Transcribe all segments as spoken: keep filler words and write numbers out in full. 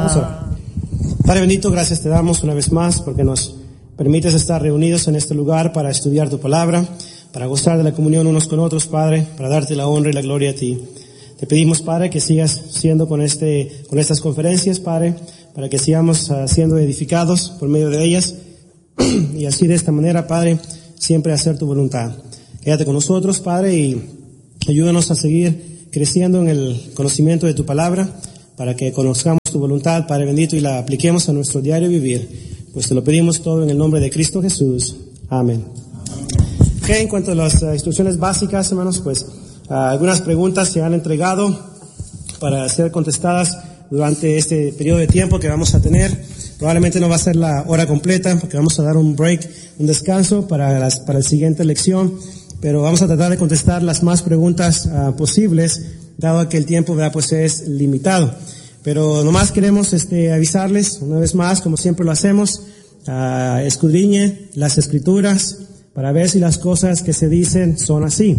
Vamos a orar. Padre bendito, gracias te damos una vez más porque nos permites estar reunidos en este lugar para estudiar tu palabra, para gozar de la comunión unos con otros, Padre, para darte la honra y la gloria a ti. Te pedimos, Padre, que sigas siendo con este, con estas conferencias, Padre, para que sigamos uh, siendo edificados por medio de ellas y así de esta manera, Padre, siempre hacer tu voluntad. Quédate con nosotros, Padre, y ayúdanos a seguir creciendo en el conocimiento de tu palabra, para que conozcamos tu voluntad, Padre bendito, y la apliquemos a nuestro diario vivir. Pues te lo pedimos todo en el nombre de Cristo Jesús. Amén. Ok, en cuanto a las uh, instrucciones básicas, hermanos, pues uh, algunas preguntas se han entregado para ser contestadas durante este periodo de tiempo que vamos a tener. Probablemente no va a ser la hora completa, porque vamos a dar un break, un descanso para las, para la siguiente lección, pero vamos a tratar de contestar las más preguntas uh, posibles, dado que el tiempo, ¿verdad?, pues es limitado. Pero nomás queremos este, avisarles, una vez más, como siempre lo hacemos, uh, escudriñe las Escrituras para ver si las cosas que se dicen son así.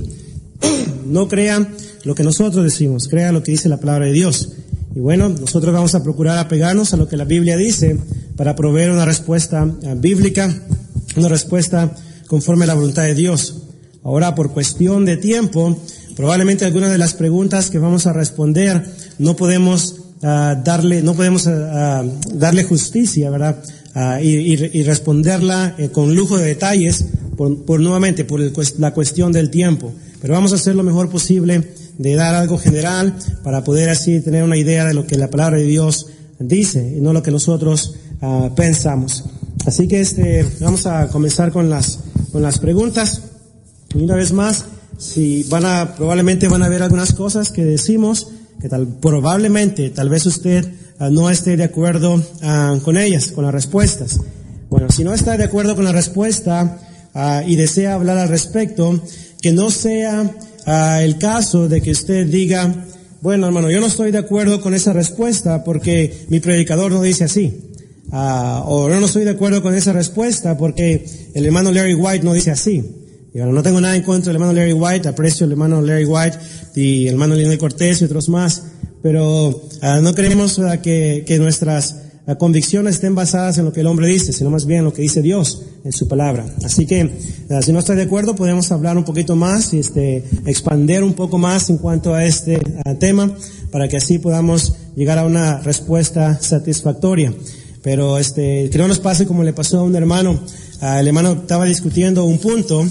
No crean lo que nosotros decimos, crean lo que dice la palabra de Dios. Y bueno, nosotros vamos a procurar apegarnos a lo que la Biblia dice para proveer una respuesta uh, bíblica, una respuesta conforme a la voluntad de Dios. Ahora, por cuestión de tiempo, probablemente algunas de las preguntas que vamos a responder no podemos uh, darle, no podemos uh, uh, darle justicia, ¿verdad? Uh, y, y, y responderla eh, con lujo de detalles, por, por nuevamente, por el, la cuestión del tiempo. Pero vamos a hacer lo mejor posible de dar algo general para poder así tener una idea de lo que la palabra de Dios dice y no lo que nosotros uh, pensamos. Así que este, vamos a comenzar con las, con las preguntas. Y una vez más, si van a, probablemente van a ver algunas cosas que decimos que tal, probablemente, tal vez usted uh, no esté de acuerdo uh, con ellas, con las respuestas. Bueno, si no está de acuerdo con la respuesta uh, y desea hablar al respecto, que no sea uh, el caso de que usted diga, bueno, hermano, yo no estoy de acuerdo con esa respuesta porque mi predicador no dice así. Uh, o yo no estoy de acuerdo con esa respuesta porque el hermano Larry White no dice así. Y bueno, no tengo nada en contra del hermano Larry White, aprecio al hermano Larry White y el hermano Leonel Cortés y otros más, pero uh, no queremos uh, que, que nuestras uh, convicciones estén basadas en lo que el hombre dice, sino más bien en lo que dice Dios en su palabra. Así que, uh, si no está de acuerdo, podemos hablar un poquito más y este, expander un poco más en cuanto a este uh, tema, para que así podamos llegar a una respuesta satisfactoria. Pero este, que no nos pase como le pasó a un hermano. Uh, el hermano estaba discutiendo un punto,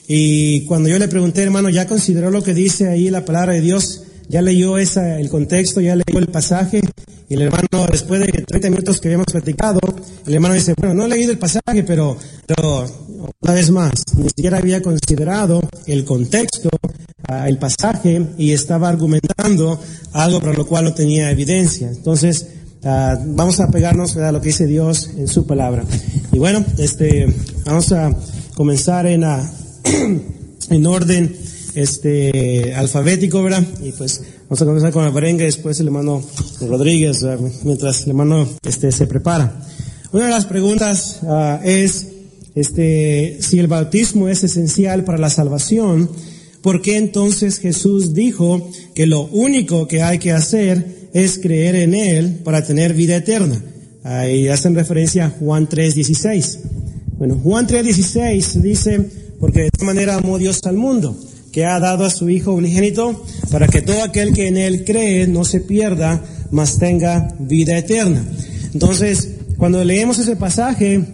y cuando yo le pregunté, hermano, ¿ya consideró lo que dice ahí la palabra de Dios? ¿Ya leyó esa, el contexto? ¿Ya leyó el pasaje? Y el hermano, después de treinta minutos que habíamos platicado, el hermano dice, bueno, no he leído el pasaje, pero, pero una vez más, ni siquiera había considerado el contexto, uh, el pasaje, y estaba argumentando algo para lo cual no tenía evidencia. Entonces, uh, vamos a pegarnos a lo que dice Dios en su palabra. Y bueno, este, vamos a comenzar en a, en orden este alfabético, ¿verdad? Y pues vamos a comenzar con la Berenga y después el hermano Rodríguez, ¿verdad?, mientras el hermano este se prepara. Una de las preguntas uh, es este si el bautismo es esencial para la salvación, ¿por qué entonces Jesús dijo que lo único que hay que hacer es creer en Él para tener vida eterna? Ahí hacen referencia a Juan tres dieciséis. Bueno, Juan tres dieciséis dice, porque de esta manera amó Dios al mundo, que ha dado a su Hijo unigénito, para que todo aquel que en Él cree no se pierda, mas tenga vida eterna. Entonces, cuando leemos ese pasaje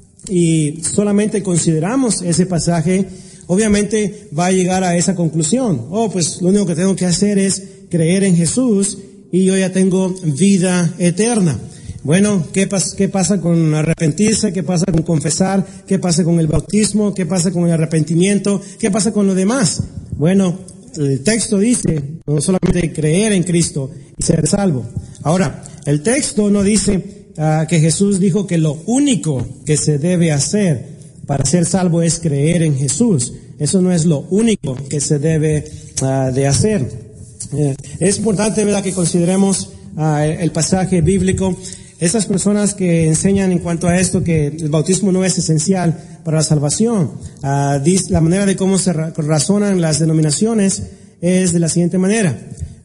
y solamente consideramos ese pasaje, obviamente va a llegar a esa conclusión. Oh, pues lo único que tengo que hacer es creer en Jesús y yo ya tengo vida eterna. Bueno, ¿qué, pas- ¿qué pasa con arrepentirse? ¿Qué pasa con confesar? ¿Qué pasa con el bautismo? ¿Qué pasa con el arrepentimiento? ¿Qué pasa con lo demás? Bueno, el texto dice no solamente creer en Cristo y ser salvo. Ahora, el texto no dice uh, que Jesús dijo que lo único que se debe hacer para ser salvo es creer en Jesús. Eso no es lo único que se debe uh, de hacer. Eh, es importante, ¿verdad?, que consideremos uh, el pasaje bíblico. Esas personas que enseñan en cuanto a esto que el bautismo no es esencial para la salvación, uh, la manera de cómo se razonan las denominaciones es de la siguiente manera.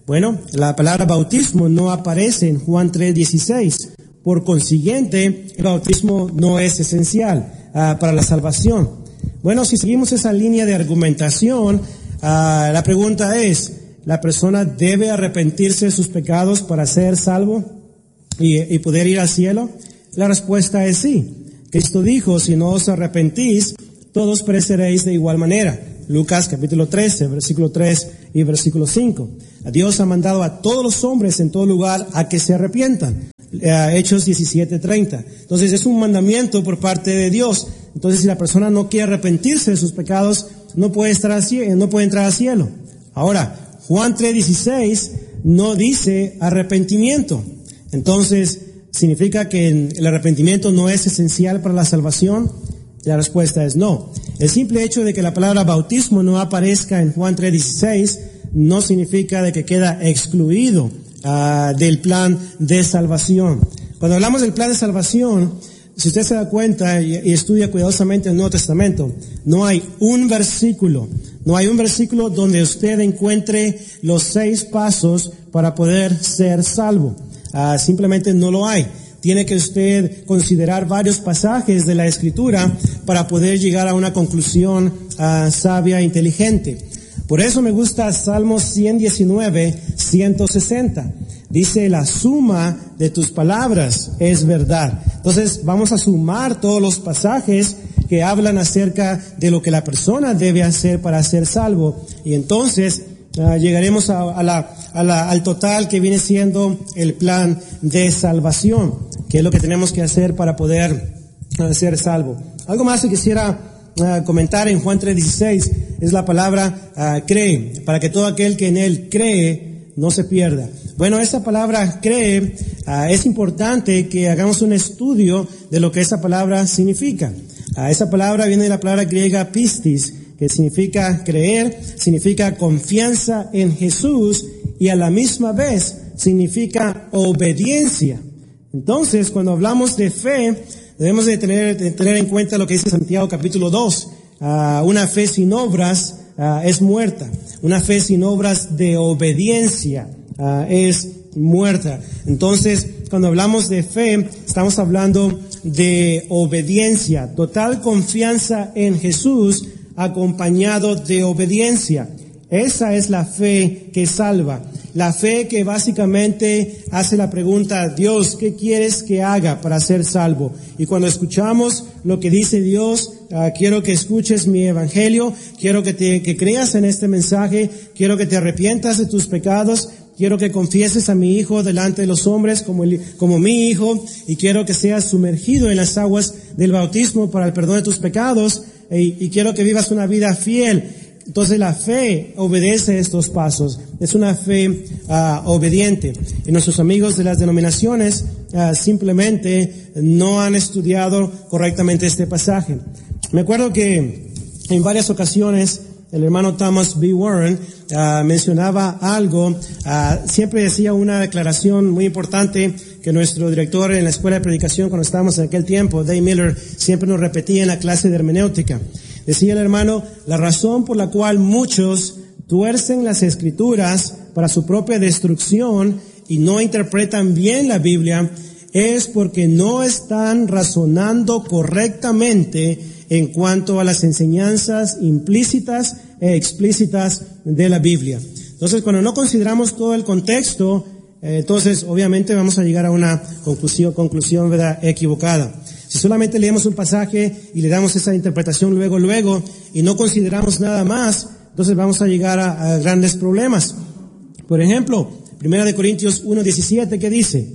Bueno, la palabra bautismo no aparece en Juan tres dieciséis. Por consiguiente, el bautismo no es esencial uh, para la salvación. Bueno, si seguimos esa línea de argumentación, uh, la pregunta es, ¿la persona debe arrepentirse de sus pecados para ser salvo y, y poder ir al cielo? La respuesta es sí. Cristo dijo, si no os arrepentís, todos pereceréis de igual manera. Lucas capítulo trece, versículo tres y versículo cinco. Dios ha mandado a todos los hombres en todo lugar a que se arrepientan. Uh, Hechos diecisiete treinta. Entonces es un mandamiento por parte de Dios. Entonces si la persona no quiere arrepentirse de sus pecados, no puede estar al cielo, no puede entrar al cielo. Ahora, Juan tres dieciséis no dice arrepentimiento. Entonces, ¿significa que el arrepentimiento no es esencial para la salvación? La respuesta es no. El simple hecho de que la palabra bautismo no aparezca en Juan tres dieciséis no significa de que queda excluido uh, del plan de salvación. Cuando hablamos del plan de salvación, si usted se da cuenta y, y estudia cuidadosamente el Nuevo Testamento, no hay un versículo, no hay un versículo donde usted encuentre los seis pasos para poder ser salvo. Uh, simplemente no lo hay. Tiene que usted considerar varios pasajes de la Escritura para poder llegar a una conclusión uh, sabia e inteligente. Por eso me gusta Salmos ciento diecinueve, ciento sesenta. Dice, la suma de tus palabras es verdad. Entonces vamos a sumar todos los pasajes que hablan acerca de lo que la persona debe hacer para ser salvo. Y entonces uh, llegaremos a, a la, a la, al total que viene siendo el plan de salvación, que es lo que tenemos que hacer para poder uh, ser salvo. Algo más que quisiera uh, comentar en Juan tres dieciséis es la palabra uh, cree, para que todo aquel que en él cree no se pierda. Bueno, esa palabra cree, uh, es importante que hagamos un estudio de lo que esa palabra significa. Uh, esa palabra viene de la palabra griega pistis, que significa creer, significa confianza en Jesús y a la misma vez significa obediencia. Entonces, cuando hablamos de fe, debemos de tener, de tener en cuenta lo que dice Santiago capítulo dos. Uh, una fe sin obras uh, es muerta. Una fe sin obras de obediencia uh, es muerta. Entonces, cuando hablamos de fe, estamos hablando de obediencia, total confianza en Jesús acompañado de obediencia. Esa es la fe que salva. La fe que básicamente hace la pregunta, Dios, ¿qué quieres que haga para ser salvo? Y cuando escuchamos lo que dice Dios, uh, quiero que escuches mi evangelio, quiero que te, que creas en este mensaje, quiero que te arrepientas de tus pecados, quiero que confieses a mi hijo delante de los hombres como, el, como mi hijo, y quiero que seas sumergido en las aguas del bautismo para el perdón de tus pecados, y, y quiero que vivas una vida fiel. Entonces la fe obedece estos pasos. Es una fe uh, obediente. Y nuestros amigos de las denominaciones uh, simplemente no han estudiado correctamente este pasaje. Me acuerdo que en varias ocasiones el hermano Thomas B. Warren uh, mencionaba algo, uh, siempre decía una declaración muy importante que nuestro director en la escuela de predicación cuando estábamos en aquel tiempo, Dave Miller, siempre nos repetía en la clase de hermenéutica. Decía el hermano, la razón por la cual muchos tuercen las escrituras para su propia destrucción y no interpretan bien la Biblia es porque no están razonando correctamente en cuanto a las enseñanzas implícitas e explícitas de la Biblia. Entonces, cuando no consideramos todo el contexto, eh, entonces obviamente vamos a llegar a una conclusión, conclusión ¿verdad? equivocada. Si solamente leemos un pasaje y le damos esa interpretación luego, luego, y no consideramos nada más, entonces vamos a llegar a, a grandes problemas. Por ejemplo, Primera de Corintios uno diecisiete, ¿qué dice?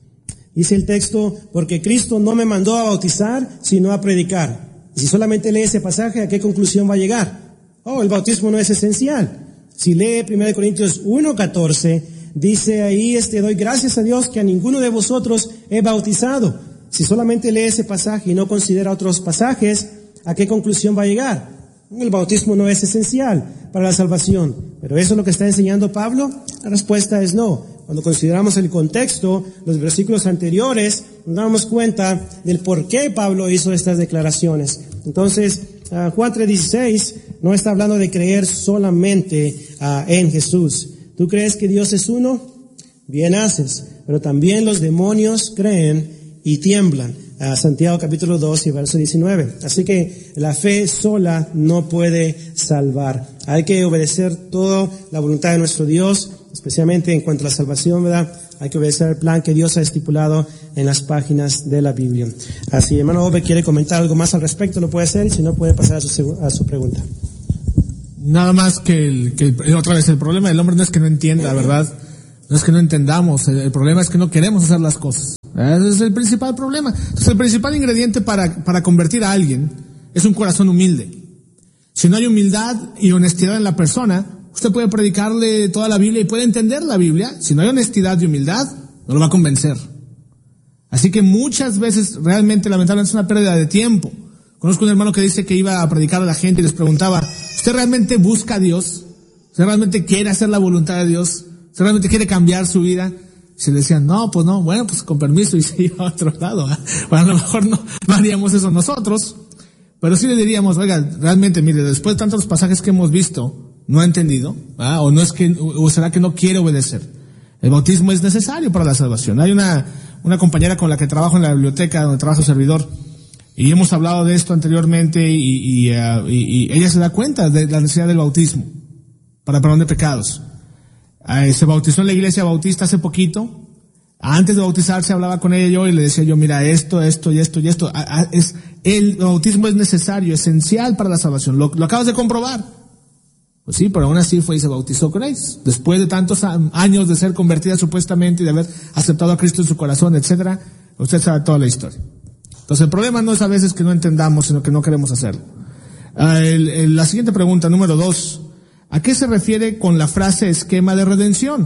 Dice el texto, porque Cristo no me mandó a bautizar, sino a predicar. Y si solamente lee ese pasaje, ¿a qué conclusión va a llegar? Oh, el bautismo no es esencial. Si lee Primera de Corintios uno catorce, dice ahí, este, doy gracias a Dios que a ninguno de vosotros he bautizado. Si solamente lee ese pasaje y no considera otros pasajes, ¿a qué conclusión va a llegar? El bautismo no es esencial para la salvación. ¿Pero eso es lo que está enseñando Pablo? La respuesta es no. Cuando consideramos el contexto, los versículos anteriores, nos damos cuenta del por qué Pablo hizo estas declaraciones. Entonces, uh, Juan tres dieciséis no está hablando de creer solamente uh, en Jesús. ¿Tú crees que Dios es uno? Bien haces. Pero también los demonios creen y tiemblan. A Santiago capítulo dos y verso diecinueve. Así que la fe sola no puede salvar. Hay que obedecer toda la voluntad de nuestro Dios, especialmente en cuanto a la salvación, ¿verdad? Hay que obedecer el plan que Dios ha estipulado en las páginas de la Biblia. Así, hermano Obe quiere comentar algo más al respecto, lo puede hacer, y si no puede pasar a su, a su pregunta. Nada más que, el, que el, otra vez, el problema del hombre no es que no entienda, ¿verdad? No es que no entendamos, el, el problema es que no queremos hacer las cosas. Ese es el principal problema. Entonces, el principal ingrediente para, para convertir a alguien es un corazón humilde. Si no hay humildad y honestidad en la persona, usted puede predicarle toda la Biblia y puede entender la Biblia. Si no hay honestidad y humildad, no lo va a convencer. Así que muchas veces, realmente, lamentablemente, es una pérdida de tiempo. Conozco un hermano que dice que iba a predicar a la gente y les preguntaba, ¿usted realmente busca a Dios? ¿Usted realmente quiere hacer la voluntad de Dios? ¿Usted realmente quiere cambiar su vida? Y se le decían, no, pues no, bueno, pues con permiso, y se iba a otro lado. ¿eh? Bueno, a lo mejor no, no haríamos eso nosotros, pero sí le diríamos, oiga, realmente, mire, después de tantos pasajes que hemos visto, no ha entendido, ¿ah? o no es que, o será que no quiere obedecer. El bautismo es necesario para la salvación. Hay una, una compañera con la que trabajo en la biblioteca, donde trabaja su servidor, y hemos hablado de esto anteriormente, y, y, uh, y, y ella se da cuenta de la necesidad del bautismo para perdón de pecados. Eh, se bautizó en la iglesia bautista hace poquito. Antes de bautizarse hablaba con ella yo y le decía yo, mira, esto, esto y esto y esto. A, a, es, el bautismo es necesario, esencial para la salvación. Lo, lo acabas de comprobar. Pues sí, pero aún así fue y se bautizó Grace. Después de tantos años de ser convertida supuestamente y de haber aceptado a Cristo en su corazón, etcétera, usted sabe toda la historia. Entonces el problema no es a veces que no entendamos, sino que no queremos hacerlo. Uh, el, el, la siguiente pregunta, número dos. ¿A qué se refiere con la frase esquema de redención?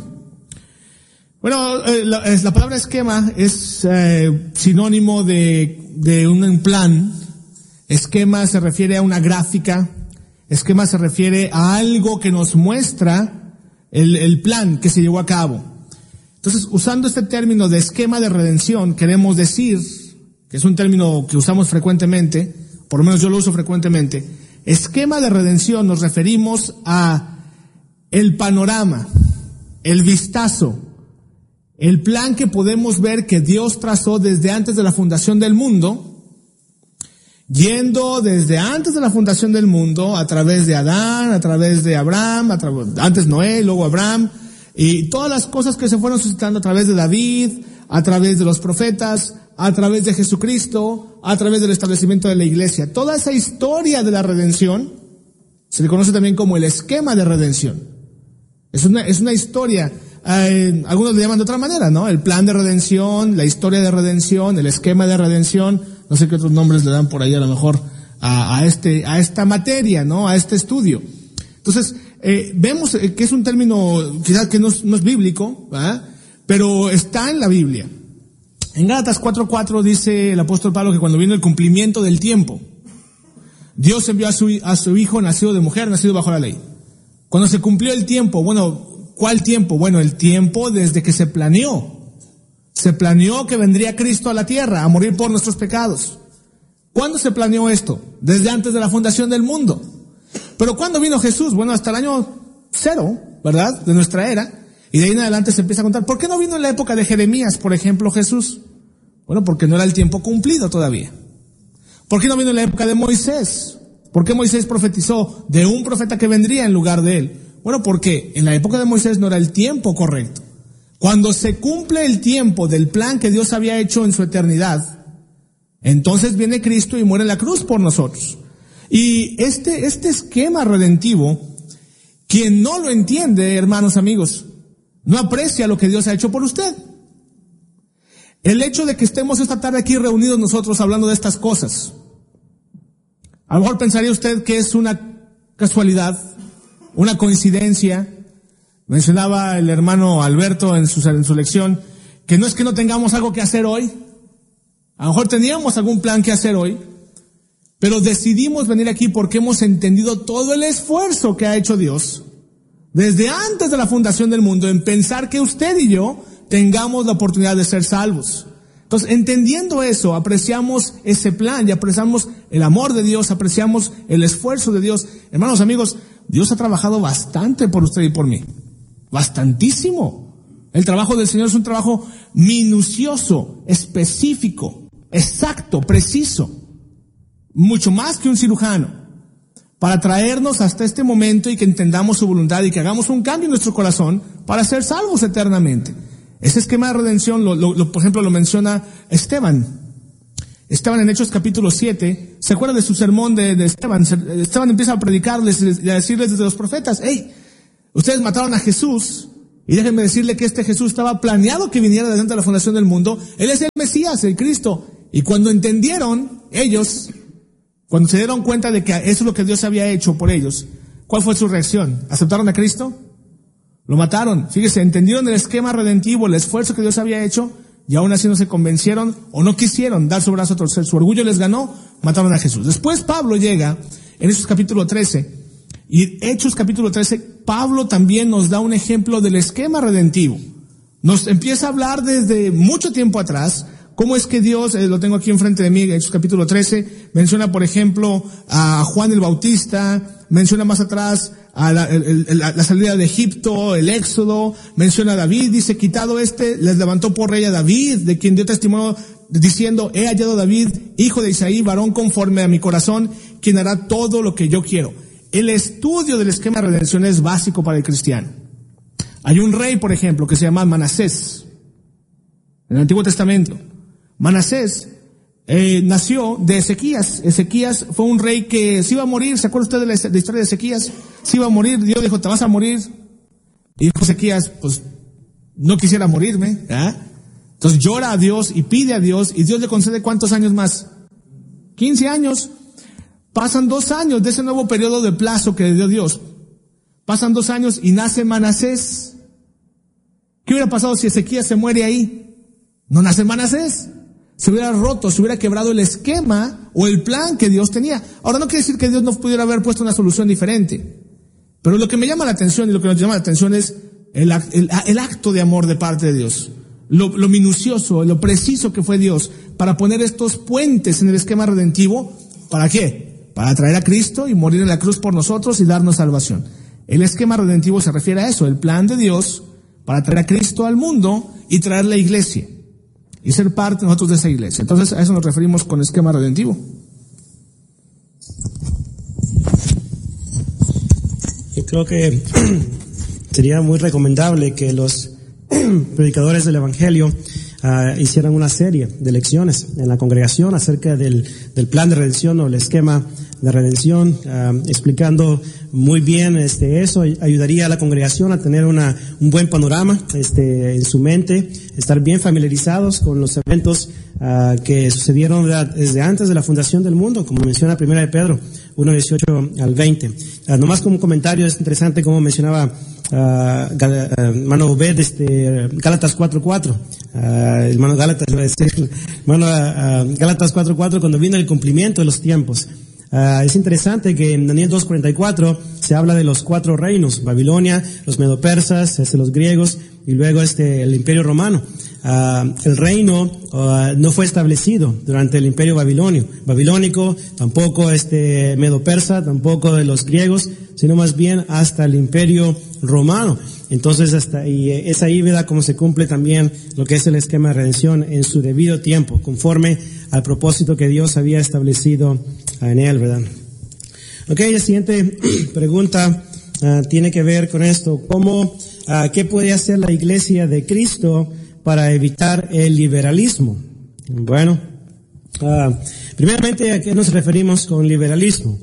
Bueno, eh, la, la palabra esquema es eh, sinónimo de, de un plan. Esquema se refiere a una gráfica. Esquema se refiere a algo que nos muestra el, el plan que se llevó a cabo. Entonces, usando este término de esquema de redención, queremos decir, que es un término que usamos frecuentemente, por lo menos yo lo uso frecuentemente. Esquema de redención nos referimos a el panorama, el vistazo, el plan que podemos ver que Dios trazó desde antes de la fundación del mundo, yendo desde antes de la fundación del mundo a través de Adán, a través de Abraham, a través, antes Noé, luego Abraham, y todas las cosas que se fueron suscitando a través de David, a través de los profetas, a través de Jesucristo, a través del establecimiento de la iglesia. Toda esa historia de la redención se le conoce también como el esquema de redención. Es una, es una historia, eh, algunos le llaman de otra manera, ¿no? El plan de redención, la historia de redención, el esquema de redención, no sé qué otros nombres le dan por ahí a lo mejor a, a este, a esta materia, ¿no? A este estudio. Entonces, eh, vemos que es un término quizás que no es, no es bíblico, ¿verdad? Pero está en la Biblia. En Gálatas cuatro cuatro dice el apóstol Pablo que cuando vino el cumplimiento del tiempo, Dios envió a su, a su hijo nacido de mujer, nacido bajo la ley. Cuando se cumplió el tiempo, bueno, ¿cuál tiempo? Bueno, el tiempo desde que se planeó. Se planeó que vendría Cristo a la tierra a morir por nuestros pecados. ¿Cuándo se planeó esto? Desde antes de la fundación del mundo. Pero ¿cuándo vino Jesús? Bueno, hasta el año cero, ¿verdad? De nuestra era. Y de ahí en adelante se empieza a contar. ¿Por qué no vino en la época de Jeremías, por ejemplo, Jesús? Bueno, porque no era el tiempo cumplido todavía. ¿Por qué no vino en la época de Moisés? ¿Por qué Moisés profetizó de un profeta que vendría en lugar de él? Bueno, porque en la época de Moisés no era el tiempo correcto. Cuando se cumple el tiempo del plan que Dios había hecho en su eternidad, entonces viene Cristo y muere en la cruz por nosotros. Y este, este esquema redentivo, quien no lo entiende, hermanos amigos, no aprecia lo que Dios ha hecho por usted. El hecho de que estemos esta tarde aquí reunidos nosotros hablando de estas cosas, a lo mejor pensaría usted que es una casualidad, una coincidencia. Mencionaba el hermano Alberto en su, en su lección que no es que no tengamos algo que hacer hoy. A lo mejor teníamos algún plan que hacer hoy, pero decidimos venir aquí porque hemos entendido todo el esfuerzo que ha hecho Dios desde antes de la fundación del mundo en pensar que usted y yo tengamos la oportunidad de ser salvos. Entonces, entendiendo eso, apreciamos ese plan y apreciamos el amor de Dios, apreciamos el esfuerzo de Dios. Hermanos, amigos, Dios ha trabajado bastante por usted y por mí. Bastantísimo. El trabajo del Señor es un trabajo minucioso, específico, exacto, preciso. Mucho más que un cirujano. Para traernos hasta este momento y que entendamos su voluntad y que hagamos un cambio en nuestro corazón para ser salvos eternamente. Ese esquema de redención, lo, lo, lo, por ejemplo, lo menciona Esteban. Esteban en Hechos capítulo siete, ¿se acuerdan de su sermón de, de Esteban? Esteban empieza a predicarles y a decirles desde los profetas, hey, ustedes mataron a Jesús, y déjenme decirle que este Jesús estaba planeado que viniera desde antes de la fundación del mundo. Él es el Mesías, el Cristo. Y cuando entendieron, ellos, cuando se dieron cuenta de que eso es lo que Dios había hecho por ellos, ¿cuál fue su reacción? ¿Aceptaron a Cristo? Lo mataron. Fíjese, entendieron el esquema redentivo, el esfuerzo que Dios había hecho, y aún así no se convencieron o no quisieron dar su brazo a torcer. Su orgullo les ganó, mataron a Jesús. Después Pablo llega en Hechos capítulo trece, y Hechos capítulo trece, Pablo también nos da un ejemplo del esquema redentivo. Nos empieza a hablar desde mucho tiempo atrás, cómo es que Dios, eh, lo tengo aquí enfrente de mí, Hechos capítulo trece, menciona por ejemplo a Juan el Bautista, menciona más atrás a la, el, el, la salida de Egipto, el éxodo, menciona a David, dice, quitado este, les levantó por rey a David, de quien dio testimonio diciendo, he hallado a David, hijo de Isaí, varón conforme a mi corazón, quien hará todo lo que yo quiero. El estudio del esquema de redención es básico para el cristiano. Hay un rey, por ejemplo, que se llama Manasés, en el Antiguo Testamento. Manasés eh, nació de Ezequías. Ezequías fue un rey que se iba a morir. ¿Se acuerda usted de la, de la historia de Ezequías? Se iba a morir. Dios dijo, te vas a morir. Y dijo Ezequías, pues, no quisiera morirme. ¿eh? Entonces llora a Dios y pide a Dios, y Dios le concede ¿cuántos años más? quince años. Pasan dos años de ese nuevo periodo de plazo que le dio Dios. Pasan dos años y nace Manasés. ¿Qué hubiera pasado si Ezequías se muere ahí? No nace Manasés. Se hubiera roto, se hubiera quebrado el esquema o el plan que Dios tenía. Ahora no quiere decir que Dios no pudiera haber puesto una solución diferente. Pero lo que me llama la atención y lo que nos llama la atención es el, el, el acto de amor de parte de Dios. Lo, lo minucioso, lo preciso que fue Dios para poner estos puentes en el esquema redentivo. ¿Para qué? Para traer a Cristo y morir en la cruz por nosotros y darnos salvación. El esquema redentivo se refiere a eso, el plan de Dios para traer a Cristo al mundo y traer la iglesia y ser parte nosotros de esa iglesia. Entonces a eso nos referimos con esquema redentivo. Yo creo que sería muy recomendable que los predicadores del Evangelio Uh, hicieran una serie de lecciones en la congregación acerca del, del plan de redención o el esquema de redención, uh, explicando muy bien este eso. Ayudaría a la congregación a tener una un buen panorama este en su mente, estar bien familiarizados con los eventos uh, que sucedieron desde antes de la fundación del mundo, como menciona Primera de Pedro uno, dieciocho al veinte. Uh, nomás como un comentario, es interesante como mencionaba Uh, Gal, uh, hermano Obed, este, Gálatas cuatro cuatro, uh, hermano Gálatas, iba a decir, hermano uh, Gálatas cuatro cuatro, cuando vino el cumplimiento de los tiempos. Uh, es interesante que en Daniel dos cuarenta y cuatro se habla de los cuatro reinos, Babilonia, los medopersas, este, los griegos y luego este, el imperio romano. Uh, el reino uh, no fue establecido durante el imperio babilonio, babilónico, tampoco este medo-persa, tampoco de los griegos, sino más bien hasta el imperio romano. Entonces hasta y es ahí, ¿verdad?, como se cumple también lo que es el esquema de redención en su debido tiempo, conforme al propósito que Dios había establecido en él, ¿verdad? Ok, la siguiente pregunta uh, tiene que ver con esto. ¿Cómo, uh, qué puede hacer la iglesia de Cristo para evitar el liberalismo? Bueno, uh, primeramente, ¿a qué nos referimos con liberalismo?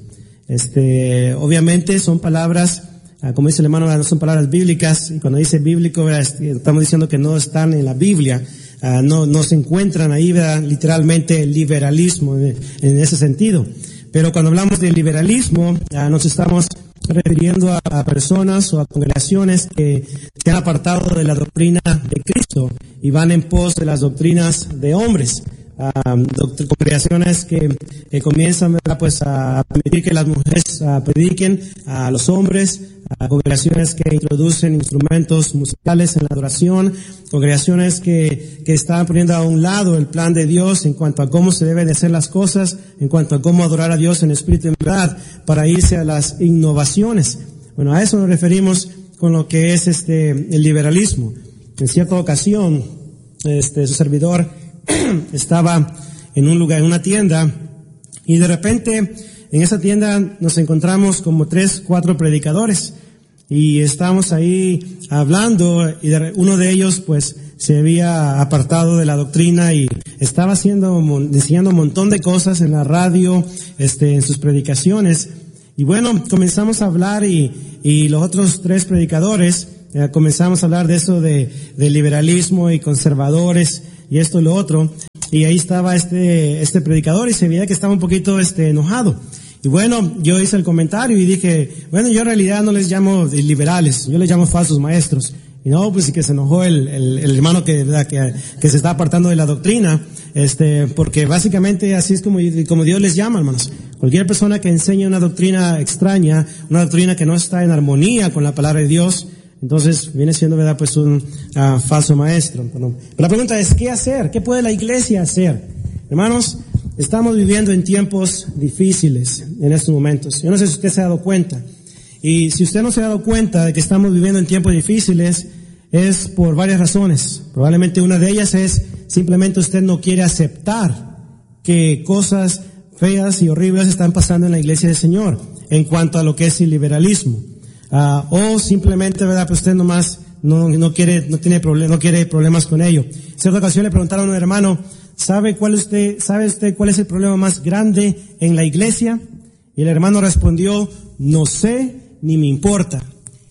Este, obviamente son palabras, uh, como dice el hermano, no son palabras bíblicas, y cuando dice bíblico, ¿verdad?, estamos diciendo que no están en la Biblia, uh, no, no se encuentran ahí, ¿verdad?, literalmente el liberalismo en, en ese sentido. Pero cuando hablamos de liberalismo, uh, nos estamos refiriendo a, a personas o a congregaciones que se han apartado de la doctrina de Cristo y van en pos de las doctrinas de hombres. Um, congregaciones que, que comienzan, ¿verdad?, pues a permitir que las mujeres uh, prediquen a los hombres, a congregaciones que introducen instrumentos musicales en la adoración, congregaciones que, que están poniendo a un lado el plan de Dios en cuanto a cómo se deben de hacer las cosas, en cuanto a cómo adorar a Dios en espíritu y en verdad, para irse a las innovaciones. Bueno, a eso nos referimos con lo que es este el liberalismo. En cierta ocasión, este su servidor estaba en un lugar, en una tienda, y de repente en esa tienda nos encontramos como tres, cuatro predicadores, y estábamos ahí hablando, y de, uno de ellos pues se había apartado de la doctrina y estaba haciendo, enseñando un montón de cosas en la radio, este, en sus predicaciones. Y bueno, comenzamos a hablar y, y los otros tres predicadores eh, comenzamos a hablar de eso de, de liberalismo y conservadores y esto y lo otro. Y ahí estaba este, este predicador y se veía que estaba un poquito, este, enojado. Y bueno, yo hice el comentario y dije, bueno, yo en realidad no les llamo liberales, yo les llamo falsos maestros. Y no, pues que se enojó el, el, el hermano que, que, que se está apartando de la doctrina, este, porque básicamente así es como, como Dios les llama, hermanos. Cualquier persona que enseñe una doctrina extraña, una doctrina que no está en armonía con la palabra de Dios, entonces viene siendo, verdad, pues un uh, falso maestro. Pero la pregunta es, ¿qué hacer? ¿Qué puede la iglesia hacer? Hermanos, estamos viviendo en tiempos difíciles en estos momentos. Yo no sé si usted se ha dado cuenta. Y si usted no se ha dado cuenta de que estamos viviendo en tiempos difíciles, es por varias razones. Probablemente una de ellas es simplemente usted no quiere aceptar que cosas feas y horribles están pasando en la iglesia del Señor en cuanto a lo que es el liberalismo. Uh, o simplemente, verdad, pues usted nomás no, no quiere, no tiene problema, no quiere problemas con ello. En cierta ocasión le preguntaron a un hermano, ¿sabe cuál usted, sabe usted cuál es el problema más grande en la iglesia? Y el hermano respondió, no sé, ni me importa.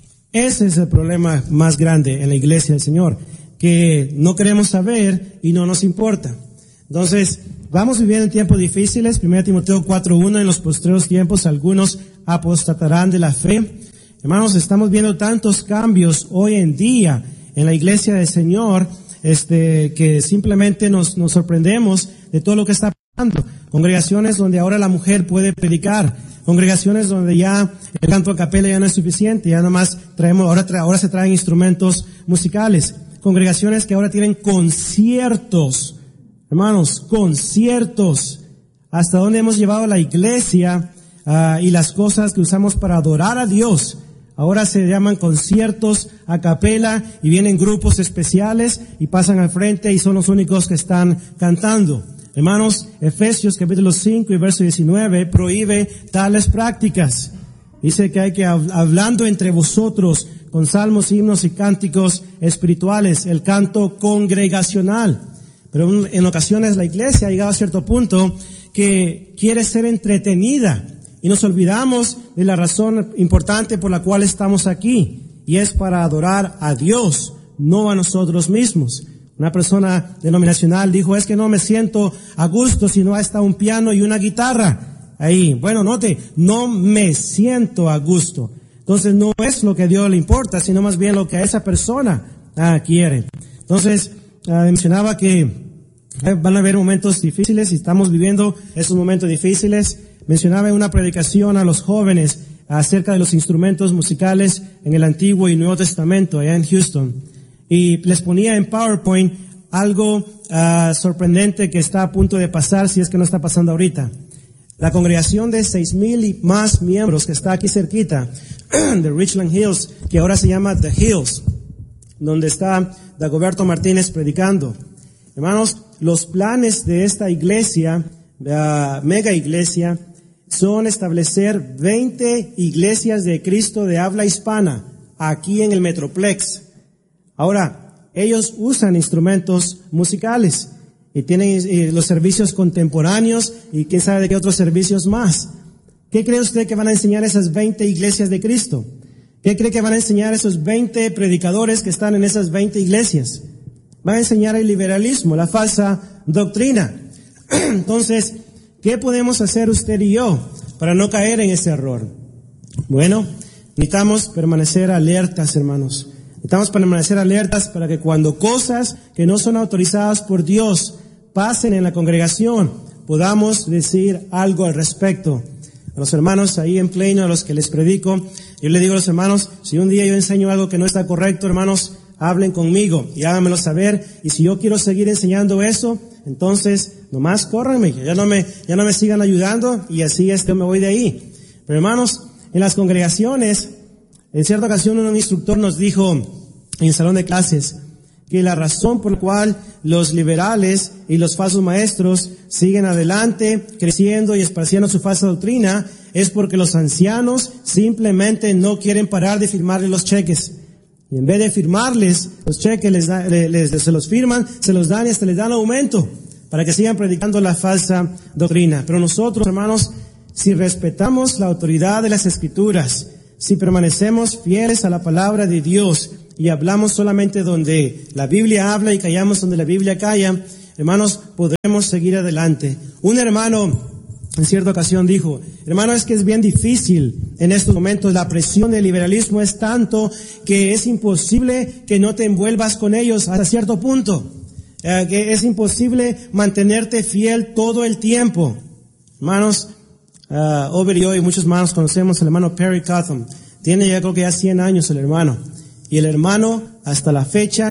Ese es el problema más grande en la iglesia del Señor, que no queremos saber y no nos importa. Entonces, vamos viviendo en tiempos difíciles. Primera Timoteo cuatro uno, en los postreros tiempos algunos apostatarán de la fe. Hermanos, estamos viendo tantos cambios hoy en día en la iglesia del Señor, este, que simplemente nos, nos sorprendemos de todo lo que está pasando. Congregaciones donde ahora la mujer puede predicar, congregaciones donde ya el canto a capela ya no es suficiente, ya nomás traemos, ahora, tra, ahora se traen instrumentos musicales, congregaciones que ahora tienen conciertos, hermanos, conciertos. Hasta dónde hemos llevado la iglesia uh, y las cosas que usamos para adorar a Dios. Ahora se llaman conciertos a capela y vienen grupos especiales y pasan al frente y son los únicos que están cantando. Hermanos, Efesios capítulo cinco y verso diecinueve prohíbe tales prácticas. Dice que hay que, hablando entre vosotros con salmos, himnos y cánticos espirituales, el canto congregacional. Pero en ocasiones la iglesia ha llegado a cierto punto que quiere ser entretenida y nos olvidamos de la razón importante por la cual estamos aquí, y es para adorar a Dios, no a nosotros mismos. Una persona denominacional dijo, es que no me siento a gusto si no está un piano y una guitarra ahí. Bueno, note, no me siento a gusto. Entonces no es lo que a Dios le importa, sino más bien lo que a esa persona ah, quiere. Entonces, ah, mencionaba que van a haber momentos difíciles y estamos viviendo esos momentos difíciles. Mencionaba en una predicación a los jóvenes acerca de los instrumentos musicales en el Antiguo y Nuevo Testamento allá en Houston. Y les ponía en PowerPoint algo uh, sorprendente que está a punto de pasar, si es que no está pasando ahorita. La congregación de seis mil y más miembros que está aquí cerquita, de Richland Hills, que ahora se llama The Hills, donde está Dagoberto Martínez predicando. Hermanos, los planes de esta iglesia, la uh, mega iglesia, son establecer veinte iglesias de Cristo de habla hispana aquí en el Metroplex. Ahora, ellos usan instrumentos musicales y tienen eh, los servicios contemporáneos y quién sabe de qué otros servicios más. ¿Qué cree usted que van a enseñar esas veinte iglesias de Cristo? ¿Qué cree que van a enseñar esos veinte predicadores que están en esas veinte iglesias? Van a enseñar el liberalismo, la falsa doctrina. Entonces, ¿qué podemos hacer usted y yo para no caer en ese error? Bueno, necesitamos permanecer alertas, hermanos. Necesitamos permanecer alertas para que cuando cosas que no son autorizadas por Dios pasen en la congregación, podamos decir algo al respecto. A los hermanos ahí en Plano, a los que les predico, yo les digo a los hermanos, si un día yo enseño algo que no está correcto, hermanos, hablen conmigo y háganmelo saber. Y si yo quiero seguir enseñando eso, entonces nomás córranme, ya no me, ya no me sigan ayudando y así es que me voy de ahí. Pero hermanos, en las congregaciones, En cierta ocasión un instructor nos dijo en el salón de clases que la razón por la cual los liberales y los falsos maestros siguen adelante, creciendo y esparciendo su falsa doctrina, es porque los ancianos simplemente no quieren parar de firmarles los cheques. Y en vez de firmarles los cheques, les da, les, les, se los firman, se los dan y hasta les dan aumento para que sigan predicando la falsa doctrina. Pero nosotros, hermanos, si respetamos la autoridad de las Escrituras, si permanecemos fieles a la palabra de Dios y hablamos solamente donde la Biblia habla y callamos donde la Biblia calla, hermanos, podremos seguir adelante. Un hermano en cierta ocasión dijo, hermano, es que es bien difícil en estos momentos, la presión del liberalismo es tanto que es imposible que no te envuelvas con ellos hasta cierto punto, eh, que es imposible mantenerte fiel todo el tiempo. Hermanos, uh, Over y yo y muchos hermanos conocemos al hermano Perry Cotham. Tiene ya creo que ya cien años el hermano. Y el hermano hasta la fecha